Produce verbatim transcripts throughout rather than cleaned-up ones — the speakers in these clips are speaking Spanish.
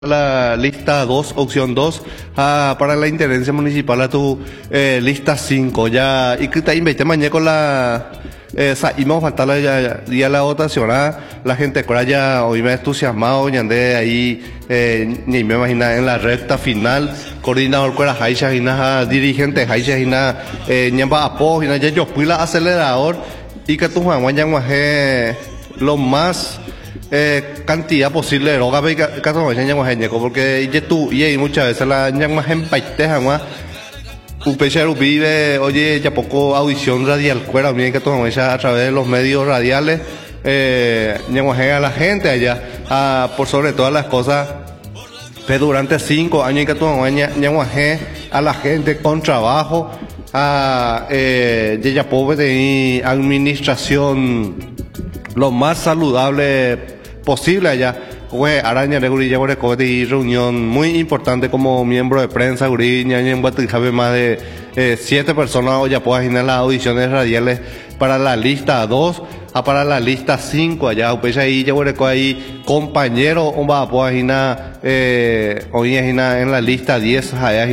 La lista dos, opción dos, ah, para la intendencia municipal a tu eh, lista cinco. Ya, y que está invité mañana con la. Eh, saímos faltar la ya, ya la votación. Ah, la gente que ya hoy me ha entusiasmado, ya andé ahí, eh, ni me imagina en la recta final. Coordinador con la Haisha, y nada, dirigente Haisha, y nada, eh, ñamba apo, y nada, ya yo fui la acelerador, y que tu Juan ya lo más. Eh, cantidad posible de droga porque y tú y muchas veces la más en paiteja más un pechero vive oye ya poco audición radial cuera bien que todo a través de los medios radiales eh, a la gente allá a, por sobre todas las cosas pero durante cinco años que todo a la gente con trabajo a eh, ya pobre de administración lo más saludable posible allá. Fue araña de Gurilla y reunión muy importante como miembro de prensa Guriña en Guatemala, más de eh, siete personas hoy ya puedo imaginar las audiciones radiales para la lista dos a para la lista cinco allá pues ahí ya ahí compañero o va a poder imaginar eh, hoy en la lista diez allá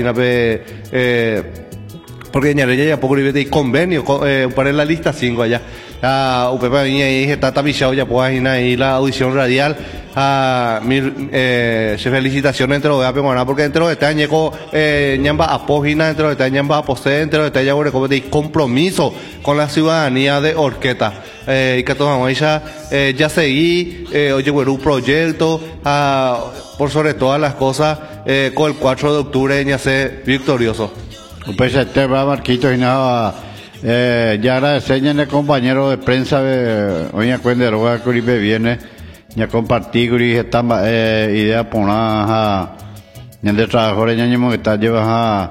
eh, porque ya ya poco y convenio eh, para la lista cinco allá. Uh, U P P ahí está tapizado ya puedes ir ahí la audición radial a uh, mi eh, felicitaciones entre los de porque dentro de este año eh, ñamba apógina dentro de este año ñamba apose dentro de este año de compromiso con la ciudadanía de Orqueta eh, y que todos ya eh, ya seguí eh, oye bueno un proyecto uh, por sobre todas las cosas eh, con el cuatro de octubre ya sé victorioso pues este va Marquito y nada Eh, ya agradecer al compañero de prensa de hoy en cuenta de Curibe viene ya compartí Curi esta eh, idea por una ya de trabajo de ñaño que está lleva a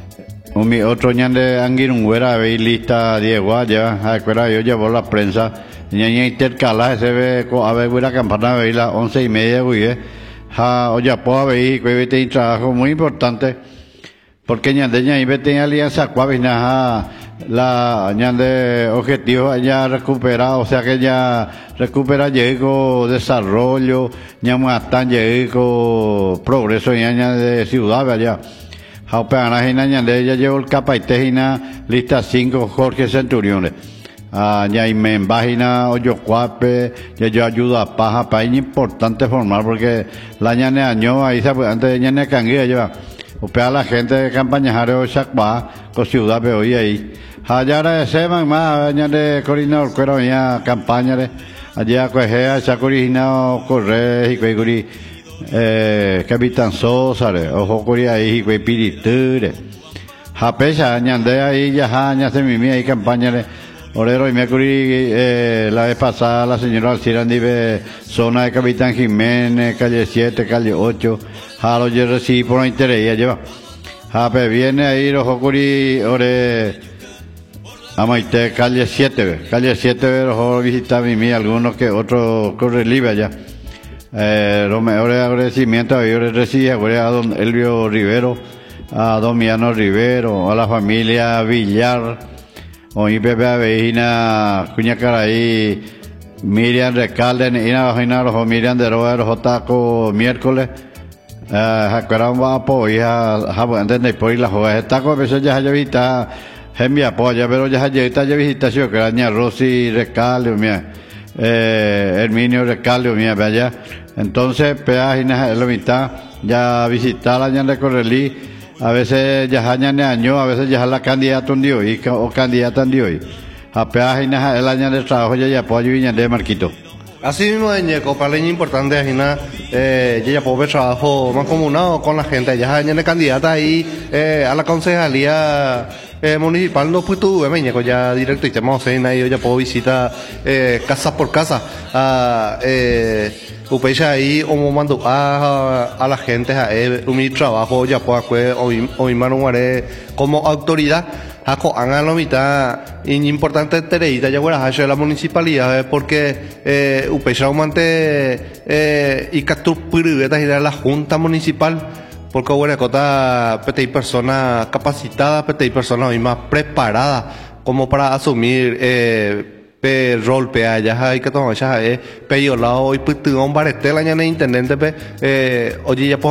un otro ñan de Anguirunguera ve lista Diego ya a escuela yo llevo la prensa ñaño intercala se ve a ver la campana ve las once y media güey ha oye puedo ver que vete trabajo muy importante porque ñan de ñan vete en alianza cuavina la ñan de objetivos ya recuperado o sea que ya recupera llegó desarrollo ñan están llegó progreso ñan de ciudad allá jaupana ñan de ella llevó el capaitejina lista cinco Jorge Centuriones ah ya y me página oyo cuape ya yo ayuda a paja para es importante formar porque la ñan de año ahí se antes de ñan de canguía lleva o pea la gente de campaña jareo chacba con ciudad veo ahí allá agradecemos más año de coordinador cuero ya campaña de allá coge se ha originado corre y que eh capitán Sosa ojo curi ahí que piriture japesa año de ahí ya año se mi ahí campaña de orero y me curi eh, la vez pasada la señora Alcira vive zona de Capitán Jiménez calle siete calle ocho jalo yo recibí por interés ya lleva jape viene ahí ojo curi ore Amaite, calle siete, calle siete, los visitar mi mí, algunos que otros corre libre allá. Eh, los mejores agradecimientos yo les recibí a don Elvio Rivero, a don Miano Rivero, a la familia Villar, a mi Pepe Avejina, Cuña Caraí, Miriam Recalde, Ina Bajina, los Miriam de Roa, los Otaco, miércoles. Eh, Jacarán va a apoyar, antes de por ir la joven, Taco, a veces ya se visita. Envía apoya, pero ya está ya visitación que la Rosy Recalio, mía, eh, Herminio Recalio, mía, allá. Entonces, peaje la mitad, ya visitar la ñan de Correlí, a veces ya hañan de año, a veces ya la candidata un día o candidata un día. A peaje el año de trabajo ya ya apoyo y de Marquito. Así mismo de Ñeco, para leña importante es eh, ya puedo ver trabajo más comunado con la gente, ya años de candidata ahí eh, a la concejalía eh, municipal no pues tú Ñeco ya directo y tenemos en ahí ya puedo visitar eh, casa por casa a eh, upecha ahí o mando a, a la gente a eh, mi trabajo ya puedo hoy hoy mano como autoridad Jaco, hagan la mitad importante tereita ya fuera de la municipalidad porque eh, upecha aumante eh, y captur privetas ir a la junta municipal porque bueno cota pete personas capacitadas pete personas más preparadas como para asumir eh, pe rolpea ya hay que tomar ya eh pe yo la hoy pues tu un barete la ñana intendente pe eh oye ya